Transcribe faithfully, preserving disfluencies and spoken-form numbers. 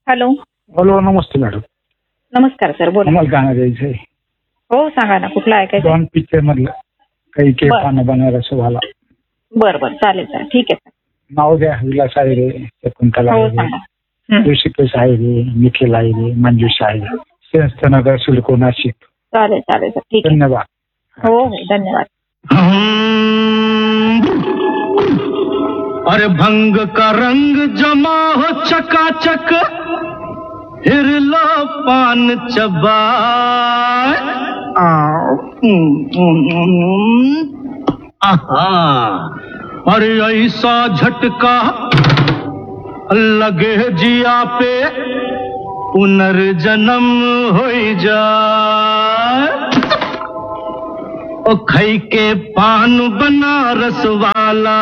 Hello. Hello, नमस्ते madam. नमस्कार sir, बोला. आम्हाला गाणं द्यायचंय. हो सांगा ना, कुठलं ऐकायचं? दोन पिक्चर मधलं काही के बरं. पानं बनारस वाला. बरं बरं, चालेल चालेल, ठीक आहे. नाव द्या. विलास आहे रे, शकुंतला हो आहे रे, सांगा. हं. ऋषिकेश आहे रे, निखिल आहे रे, मंजुषा आहे रे, संस्थानगर सिडको नाशिक. चालेल चालेल सर, ठीक आहे. धन्यवाद. हो हो, धन्यवाद. अरे भंग का रंग जमा हो चकाचक, हिरला पान चबाए। आहा, अरे ऐसा झटका लगे जिया पे, पुनर्जन्म हो जाए। ओ खई के पान बनारस वाला।